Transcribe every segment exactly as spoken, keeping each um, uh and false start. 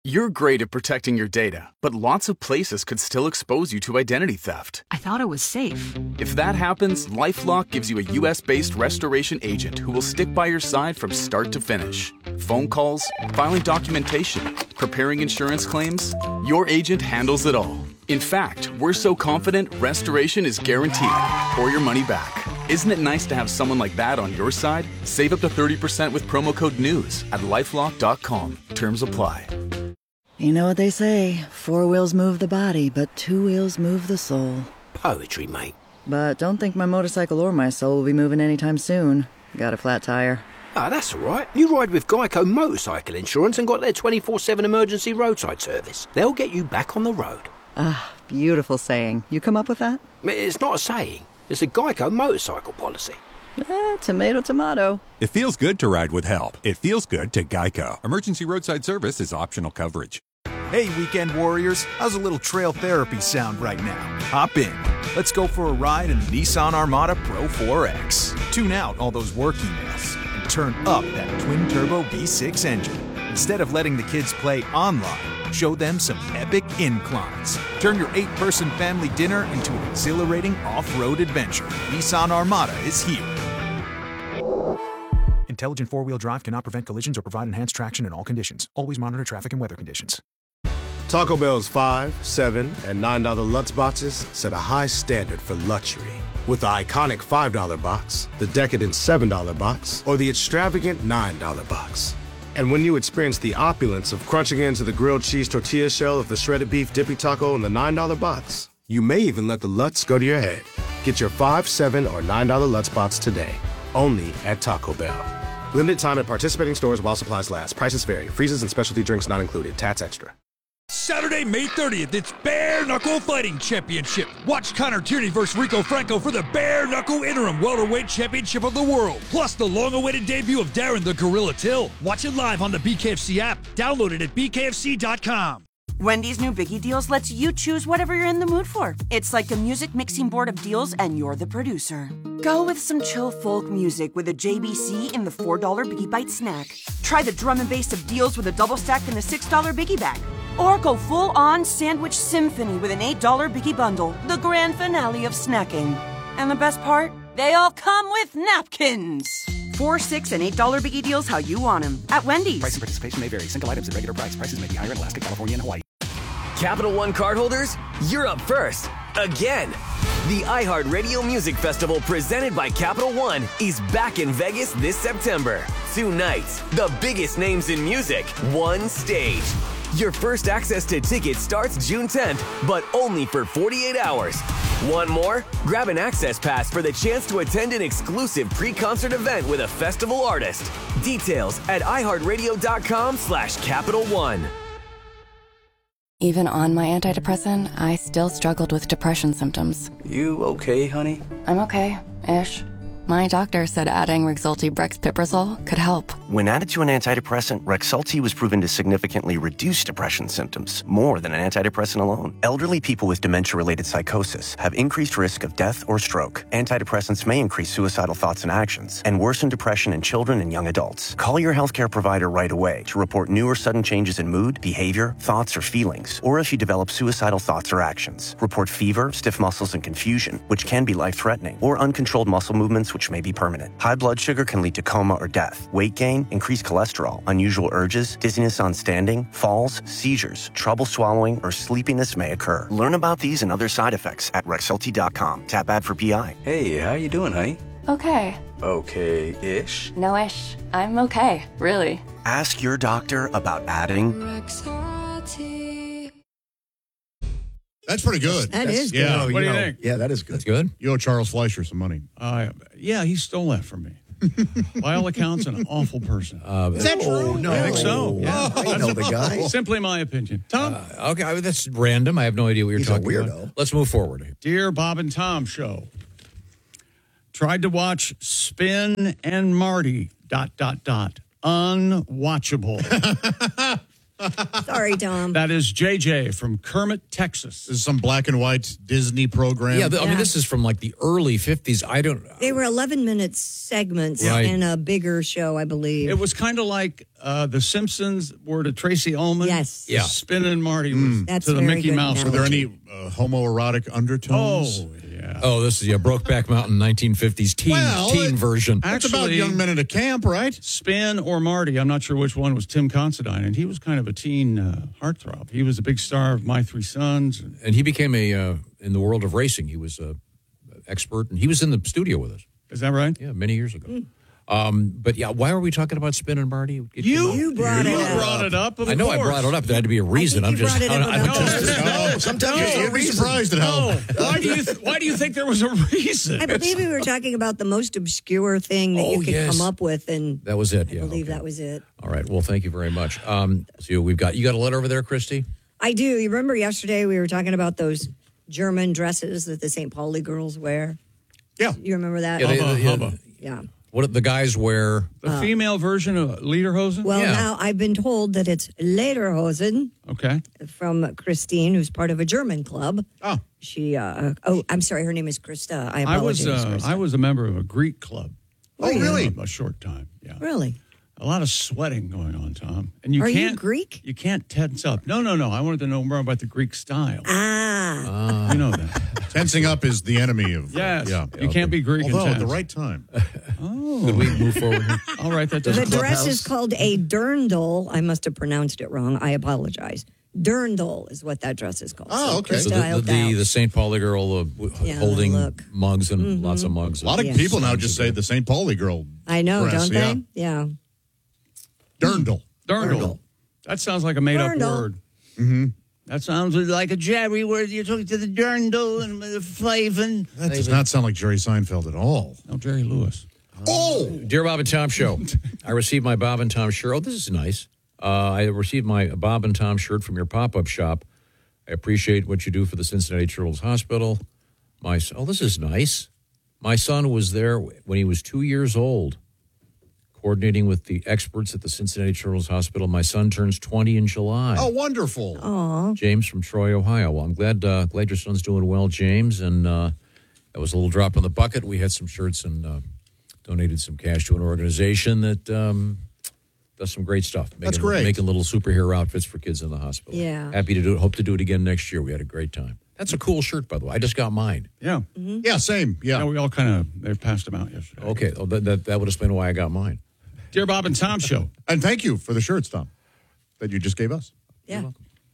You're great at protecting your data, but lots of places could still expose you to identity theft. I thought it was safe. If that happens, LifeLock gives you a U S-based restoration agent who will stick by your side from start to finish. Phone calls, filing documentation, preparing insurance claims, your agent handles it all. In fact, we're so confident restoration is guaranteed, or your money back. Isn't it nice to have someone like that on your side? Save up to thirty percent with promo code NEWS at lifelock dot com. Terms apply. You know what they say, four wheels move the body, but two wheels move the soul. Poetry, mate. But don't think my motorcycle or my soul will be moving anytime soon. Got a flat tire. Ah, that's all right. You ride with Geico Motorcycle Insurance and got their twenty-four seven emergency roadside service. They'll get you back on the road. Ah, beautiful saying. You come up with that? It's not a saying. It's a Geico motorcycle policy. Eh, tomato, tomato. It feels good to ride with help. It feels good to Geico. Emergency roadside service is optional coverage. Hey, weekend warriors, how's a little trail therapy sound right now? Hop in. Let's go for a ride in the Nissan Armada Pro four X. Tune out all those work emails and turn up that twin-turbo V six engine. Instead of letting the kids play online, show them some epic inclines. Turn your eight-person family dinner into an exhilarating off-road adventure. Nissan Armada is here. Intelligent four-wheel drive cannot prevent collisions or provide enhanced traction in all conditions. Always monitor traffic and weather conditions. Taco Bell's five, seven, and nine dollar Lutz boxes set a high standard for luxury. With the iconic five dollar box, the decadent seven dollar box, or the extravagant nine dollar box. And when you experience the opulence of crunching into the grilled cheese tortilla shell of the shredded beef dippy taco in the nine dollar box, you may even let the Lutz go to your head. Get your five, seven, or nine dollar Lutz box today, only at Taco Bell. Limited time at participating stores while supplies last. Prices vary. Freezes and specialty drinks not included. Tats extra. Saturday, May thirtieth, it's Bare Knuckle Fighting Championship. Watch Connor Tierney versus Rico Franco for the Bare Knuckle Interim Welterweight Championship of the World. Plus the long-awaited debut of Darren the Gorilla Till. Watch it live on the B K F C app. Download it at B K F C dot com. Wendy's new Biggie Deals lets you choose whatever you're in the mood for. It's like a music mixing board of deals, and you're the producer. Go with some chill folk music with a J B C in the four dollar Biggie Bite snack. Try the drum and bass of deals with a double stack in the six dollar Biggie Bag. Or go full-on sandwich symphony with an eight dollar Biggie Bundle, the grand finale of snacking. And the best part? They all come with napkins. Four, six, and eight dollar Biggie Deals how you want them. At Wendy's. Price and participation may vary. Single items at regular price. Prices may be higher in Alaska, California, and Hawaii. Capital One cardholders, you're up first. Again. The iHeartRadio Music Festival presented by Capital One is back in Vegas this September. Two nights, the biggest names in music, one stage. Your first access to tickets starts June tenth, but only for forty-eight hours. Want more? Grab an access pass for the chance to attend an exclusive pre-concert event with a festival artist. Details at iHeartRadio.com slash Capital One. Even on my antidepressant, I still struggled with depression symptoms. You okay, honey? I'm okay-ish. My doctor said adding Rexulti Brexpiprazole could help. When added to an antidepressant, Rexulti was proven to significantly reduce depression symptoms, more than an antidepressant alone. Elderly people with dementia-related psychosis have increased risk of death or stroke. Antidepressants may increase suicidal thoughts and actions and worsen depression in children and young adults. Call your healthcare provider right away to report new or sudden changes in mood, behavior, thoughts, or feelings, or if you develop suicidal thoughts or actions. Report fever, stiff muscles, and confusion, which can be life-threatening, or uncontrolled muscle movements, which may be permanent. High blood sugar can lead to coma or death. Weight gain, increased cholesterol, unusual urges, dizziness on standing, falls, seizures, trouble swallowing, or sleepiness may occur. Learn about these and other side effects at Rexulti dot com. Tap ad for P I. Hey, how you doing, honey? Okay. Okay-ish? No-ish. I'm okay, really. Ask your doctor about adding That's pretty good. That That's, is good. Yeah, What you do you know, think? Yeah, that is good. That's good. You owe Charles Fleischer some money. Uh, yeah, he stole that from me. By all accounts, an awful person. Uh, is that true? No, I think so. Yeah, Oh, I know the guy. Simply my opinion. Tom? Uh, okay, I mean, that's random. I have no idea what you're He's a talking weirdo. about. Let's move forward. Dear Bob and Tom Show. Tried to watch Spin and Marty, dot, dot, dot. Unwatchable. Sorry, Tom. That is J J from Kermit, Texas. This is some black and white Disney program. Yeah, the, I Yeah. mean, this is from like the early fifties. I don't. They were eleven-minute segments Right. in a bigger show, I believe. It was kind of like uh, The Simpsons were to Tracy Ullman. Yes. Yeah. Spin and Marty was That's to the very Mickey good Mouse. Were there analogy. any uh, homoerotic undertones? Oh, yeah. Oh, this is yeah, Brokeback Mountain, nineteen fifties teen Well, teen it- version. It's about Actually- young men in a camp, right? Spin or Marty, I'm not sure which one was Tim Considine, and he was kind of a teen uh, heartthrob. He was a big star of My Three Sons. And And he became a uh, in the world of racing. He was a expert, and he was in the studio with us. is that right? Yeah, many years ago. Um, but yeah, why are we talking about Spin and Marty? It You, came You brought you it up. brought it up. Of I know I course. brought it up. There had to be a reason. I I'm think you just. brought it up I, I about don't Justin. just. No, sometimes you'd be surprised at how. No. Why do you th- Why do you think there was a reason? I believe we were talking about the most obscure thing that Oh, you could yes. come up with, and That was it. I Yeah. believe okay. that was it. All right. Well, thank you very much. Um, so we've got you got a letter over there, Christy. I do. You remember yesterday we were talking about those German dresses that the Saint Pauli girls wear? Yeah. You remember that? Yeah, they- Hubba, yeah. hubba. Yeah. What the guys wear? The female version of Lederhosen? Well, Yeah. now I've been told that it's Lederhosen Okay. from Christine, who's part of a German club. Oh. She, uh, oh, I'm sorry, her name is Krista. I I was apologize. uh, Krista. I was a member of a Greek club. Oh, really? A short time, yeah. Really? A lot of sweating going on, Tom. And you Are you can't Greek? You can't tense up. No, no, no. I wanted to know more about the Greek style. Ah. You know that. Tensing up is the enemy of. Yes. Yeah. You can't be Greek and Although at the tense. right time. Oh. Could we move forward? All right, that The doesn't dress is called a dirndl. I must have pronounced it wrong. I apologize. Dirndl is what that dress is called. Oh, okay. So Krista the, the, helped the, out. the Saint Pauli girl uh, w- Yeah, holding look. mugs and lots of mugs. A lot of Yeah. people now just say the Saint Pauli girl. I know, dress, don't yeah. they? Yeah. Dirndl. Dirndl. That sounds like a made up Dirndl. word. Mm-hmm. That sounds like a Jerry word. You're talking to the dirndl and the flavin. That does not sound like Jerry Seinfeld at all. No, Jerry Lewis. Oh! Dear Bob and Tom Show, I received my Bob and Tom shirt. Oh, this is nice. Uh, I received my Bob and Tom shirt from your pop-up shop. I appreciate what you do for the Cincinnati Children's Hospital. My s- Oh, this is nice. My son was there when he was two years old, coordinating with the experts at the Cincinnati Children's Hospital. My son turns twenty in July. Oh, wonderful. Aw. James from Troy, Ohio. Well, I'm glad uh, glad your son's doing well, James. And uh, that was a little drop in the bucket. We had some shirts and uh, donated some cash to an organization that um, does some great stuff. Making, That's great. Making little superhero outfits for kids in the hospital. Yeah. Happy to do it. Hope to do it again next year. We had a great time. That's a cool shirt, by the way. I just got mine. Yeah. Yeah, same. Yeah. Yeah, we all kind of, they passed them out yesterday. Okay. Oh, that, that, that would explain why I got mine. Dear Bob and Tom Show. And thank you for the shirts, Tom, that you just gave us. Yeah.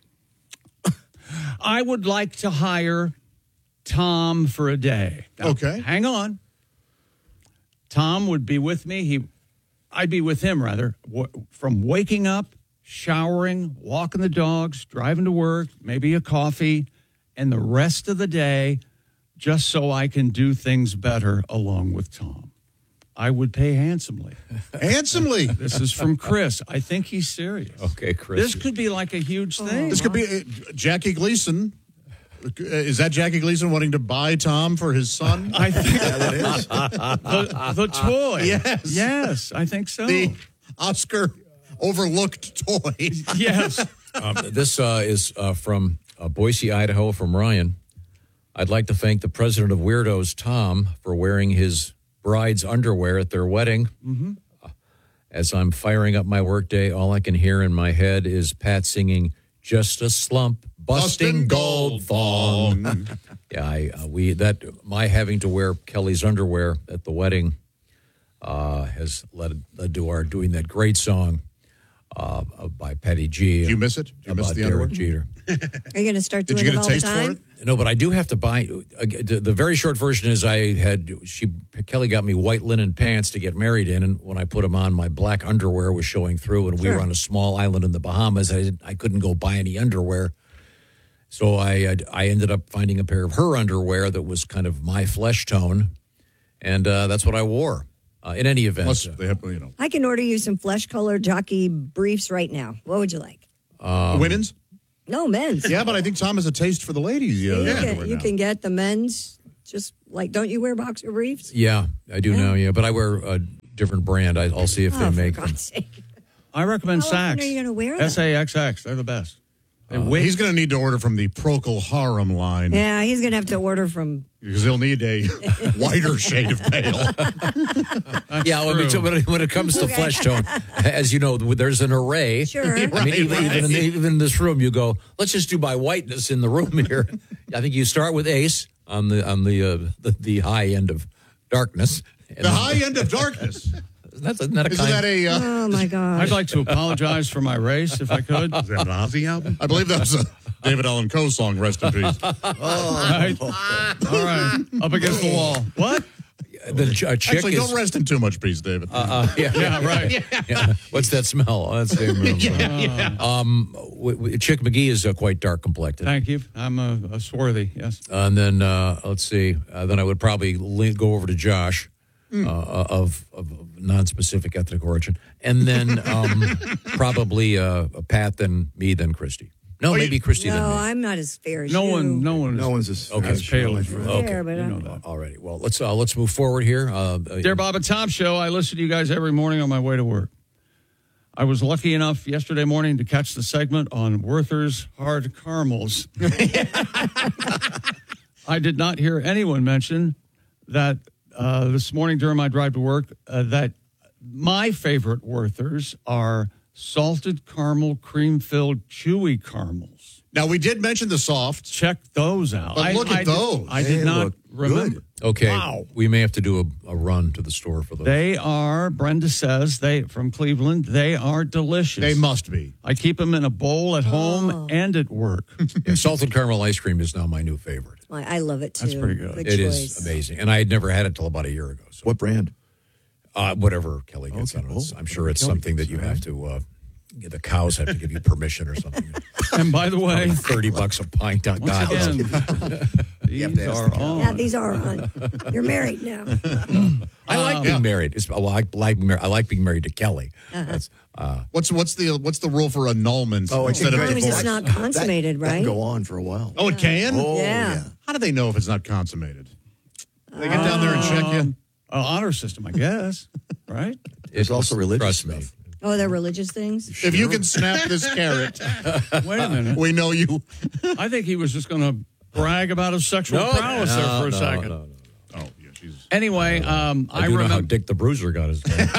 I would like to hire Tom for a day. Now, Okay. Hang on. Tom would be with me. He, I'd be with him, rather, w- from waking up, showering, walking the dogs, driving to work, maybe a coffee, and the rest of the day, just so I can do things better along with Tom. I would pay handsomely. Handsomely. This is from Chris. I think he's serious. Okay, Chris. This could be like a huge thing. This could be uh, Jackie Gleason. Uh, Is that Jackie Gleason wanting to buy Tom for his son? I think that is. the, the toy. Yes. Yes, I think so. The Oscar overlooked toy. Yes. Um, this uh, is uh, from uh, Boise, Idaho, from Ryan. I'd like to thank the president of Weirdos, Tom, for wearing his bride's underwear at their wedding. Mm-hmm. As I'm firing up my workday, all I can hear in my head is Pat singing "Just a Slump, Busting Gold Thong." Yeah, I, uh, we that my having to wear Kelly's underwear at the wedding uh, has led, led to our doing that great song uh, by Patty G. Did you miss it? Did you miss about the Derek underwear? Jeter. Are you going to start Did doing you it get a all taste the for time? it? No, but I do have to buy. Uh, the, the very short version is I had she Kelly got me white linen pants to get married in, and when I put them on, my black underwear was showing through, and we Sure. were on a small island in the Bahamas. I I couldn't go buy any underwear, so I I ended up finding a pair of her underwear that was kind of my flesh tone, and uh, that's what I wore. Uh, in any event, Plus, they have, you know, I can order you some flesh-colored jockey briefs right now. What would you like? um, women's. No, men's. Yeah, but I think Tom has a taste for the ladies. Yeah, you yeah. can, you can get the men's. Just like, don't you wear boxer briefs? yeah, I do Yeah. now. Yeah, but I wear a different brand. I, I'll see if Oh, they for make them. God's sake. I recommend How often Saks. are you gonna wear them? S A X X. They're the best. They Uh, wait- he's going to need to order from the Procol Harum line. Yeah, he's going to have to order from. Because he'll need a whiter shade of pale. Yeah, well, I mean, so when, it, when it comes to Okay. flesh tone, as you know, there's an array. Sure. I mean, Right, even, right. even, in, even in this room, you go, let's just do by whiteness in the room here. I think you start with Ace on the on the uh, the, the high end of darkness. And The high end of darkness. That's isn't that a Isn't kind? that a... Uh, Oh my God! I'd like to apologize for my race, if I could. is that an Ozzy album? I believe that was a David Allen Coe song, Rest in Peace. All right. All right. Up against the wall. What? the ch- a chick Actually, is, don't rest in too much peace, David. Uh, uh, yeah, Yeah, right. yeah. What's that smell? Oh, that's the yeah, yeah. Um, w- w- Chick McGee is uh, quite dark complected. Thank you. I'm a, a swarthy, yes. And then uh, let's see. Uh, then I would probably lean, go over to Josh Hmm. uh, of, of non-specific ethnic origin, and then um, probably uh, Pat, then me, then Christy. No, Oh, you- maybe Christy. No, then me. I'm not as fair as No you. one, no one, No one's as, Okay. as pale as pale. you. Okay. Fair, but You I'm- know that. Alrighty. Well, let's uh, let's move forward here. Uh, Dear Bob and Tom Show, I listen to you guys every morning on my way to work. I was lucky enough yesterday morning to catch the segment on Werther's hard caramels. I did not hear anyone mention that uh, this morning during my drive to work uh, that my favorite Werther's are salted caramel, cream-filled, chewy caramels. Now, we did mention the softs. Check those out. But look at did- those. I They did not look remember. good. okay. Wow. We may have to do a, a run to the store for those. They are, Brenda says, they from Cleveland, they are delicious. They must be. I keep them in a bowl at home Oh. and at work. Yeah, salted caramel ice cream is now my new favorite. I I love it too. That's pretty good. Good It choice. is amazing, and I had never had it till about a year ago. So, What brand? uh, whatever Kelly gets Okay. on it, Oh, I'm sure it's Kelly something that gets you it, have right. to. Uh, the cows have to give you permission or something. And by the way, thirty bucks a pint. On once God, again, have these to ask are the cow. on. Yeah, these are on. You're married now. I like being married. It's, well, I like being married. I like being married to Kelly. That's, uh, What's what's the what's the rule for annulment Oh, instead of As long as divorce? it's not consummated, That can right? go on for a while. Oh, it can? Oh, Yeah. yeah. How do they know if it's not consummated? They get down there and check you. Um, uh, honor system, I guess. Right? There's also religious trust me. stuff. Oh, they're religious things. If you can snap this carrot, Wait a minute. we know you. I think he was just going to brag about his sexual prowess there for a no, second. no, no. Oh, yeah, she's. Anyway, um, I, I, do know how remember. Dick the Bruiser got his name.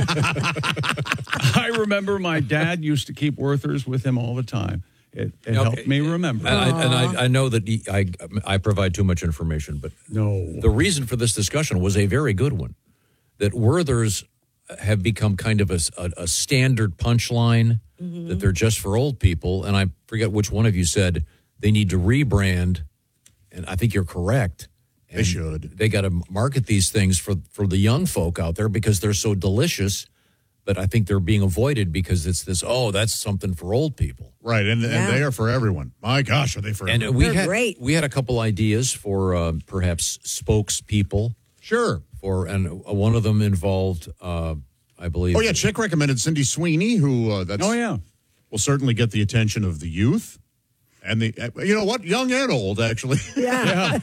I remember my dad used to keep Werther's with him all the time. It, it Okay. helped me remember. And, I, and I, I know that he, I, I provide too much information, but no. the reason for this discussion was a very good one. That Werther's have become kind of a, a, a standard punchline, Mm-hmm. that they're just for old people. And I forget which one of you said they need to rebrand, and I think you're correct. They should. They got to market these things for, for the young folk out there because they're so delicious. But I think they're being avoided because it's this, oh, that's something for old people. Right, and, Yeah. and they are for everyone. My gosh, are they for And everyone? we They're had great. we had a couple ideas for uh, perhaps spokespeople Sure. for, and uh, one of them involved, uh, I believe. Oh, yeah, Chick recommended Cindy Sweeney, who uh, that's Oh, yeah. will certainly get the attention of the youth. And the, uh, you know what, young and old, actually. Yeah.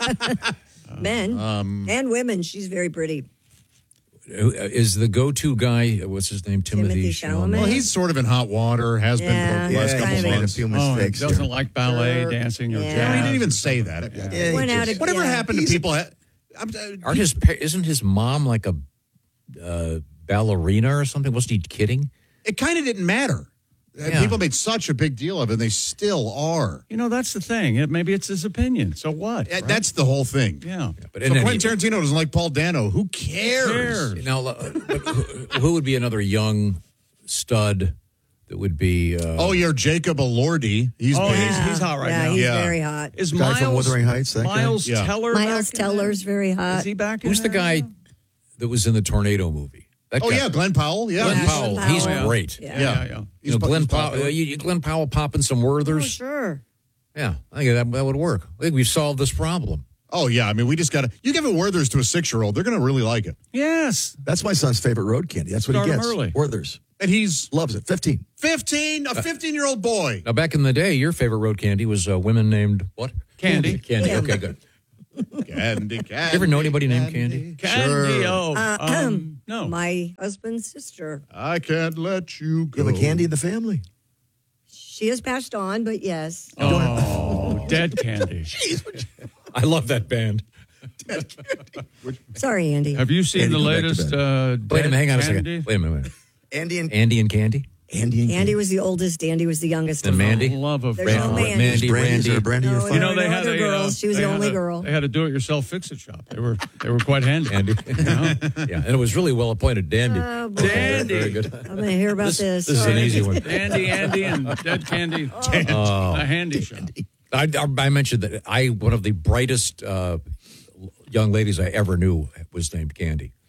Men Um, and women. She's very pretty. Who- Is the go-to guy? What's his name? Timothy, Timothy Chalamet. Well, he's sort of in hot water, has Yeah. been for the last Yeah, couple he's made a months. few Oh, he mistakes. doesn't here. like ballet, Sure. dancing, or Yeah. No, he jazz. didn't even say that. Yeah, he Went out just- of- Whatever Yeah. happened to people? ha- I'm, uh, Aren't his pa- isn't his mom like a uh, ballerina or something? Wasn't he kidding? it kind of didn't matter. Uh, Yeah. People made such a big deal of it, and they still are. You know, that's the thing. It, maybe it's his opinion. So what? Uh, right? That's the whole thing. yeah. But So and then Quentin he- Tarantino doesn't like Paul Dano. Who cares? cares? now, uh, but who, who would be another young stud that would be? Uh, Oh, you're Jacob Elordi. He's Oh, big. he's, he's hot right yeah, now. he's Yeah. very hot. Is Guy Miles from Wuthering Heights, that guy? Miles Yeah. Teller? Miles back in Teller's very there? hot. Is he back in who's the there guy now? that was in the Tornado movie? That Oh, guy- yeah, Glenn Powell. Yeah. Glenn Yeah. Powell. Glenn He's Powell. great. Yeah. Yeah, yeah. You He's know, pu- Glenn he's Powell. popular. Uh, you, Glenn Powell popping some Oh, Werthers. sure. Yeah, I think that, that would work. I think we've solved this problem. Oh, yeah. I mean, we just got to. You give it Werther's to a six year old, they're going to really like it. Yes. That's my son's favorite road candy. That's what Start he him gets. early. Werther's. And he's Loves it. fifteen. fifteen, a fifteen year old boy. Now, back in the day, your favorite road candy was uh, women named what? Candy. Candy. Yeah. Okay, good. Candy, candy. You ever know anybody named Candy? Candy, Sure. oh, Uh, um, no. My husband's sister. I can't let you go. You have a Candy in the family? She has passed on, but yes. Oh, Dead Candy. I love that band. Sorry, Andy. Have you seen Andy, the go back to latest bed. uh, Wait a minute, hang on a Candy? second. Wait a minute. Wait a minute. Andy and Andy and Candy? Andy and Andy was the oldest. Andy was the youngest. And of all. Mandy? Love of There's no God. Mandy. Mandy, Brandy, is Randy. there a Brandy No, or no, You know, no they had other a, girls. uh, She was they the had only a- girl. They had a do-it-yourself fix-it shop. They were they were quite handy. Andy. yeah, and it was really well appointed. Dandy. Oh, boy. Dandy. Very good. I'm going to hear about This, this. this is an easy one. Andy, Andy, and Dead Candy. Oh. A handy shop. I, I mentioned that I one of the brightest uh, young ladies I ever knew was named Candy.